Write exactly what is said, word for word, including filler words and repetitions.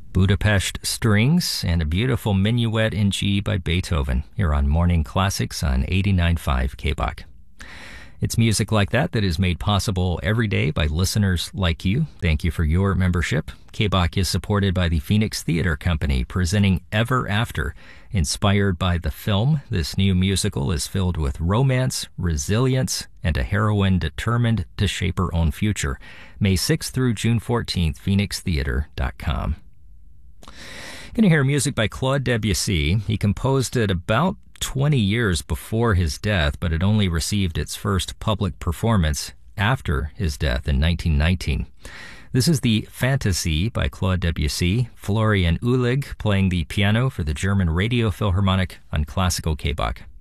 Budapest Strings and a beautiful Minuet in G by Beethoven here on Morning Classics on eighty-nine point five K B O C. It's music like that that is made possible every day by listeners like you. Thank you for your membership. K B O C is supported by the Phoenix Theater Company, presenting Ever After. Inspired by the film, this new musical is filled with romance, resilience, and a heroine determined to shape her own future. May sixth through June fourteenth, phoenix theater dot com. Going to hear music by Claude Debussy. He composed it about twenty years before his death, but it only received its first public performance after his death in nineteen nineteen. This is the Fantasy by Claude Debussy, Florian Uhlig playing the piano for the German Radio Philharmonic on Classical K B O C.